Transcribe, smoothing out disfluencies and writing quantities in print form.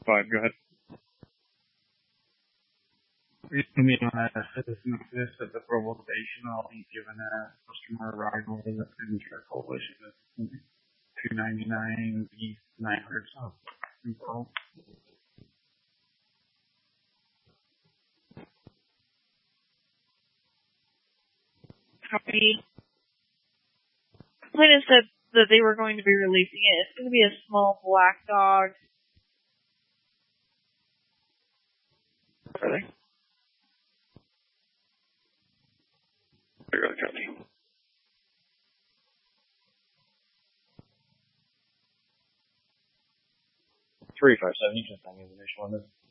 Fine, go ahead. I mean, on a citizen assist at the Provo station, I'll be giving a customer a ride over the Signature Coalition at $299 East 900 South in Pearl. Copy. Plaintiff said that they were going to be releasing it. It's going to be a small black dog. Further. Figure out the copy. 357, you can send me the initial on this.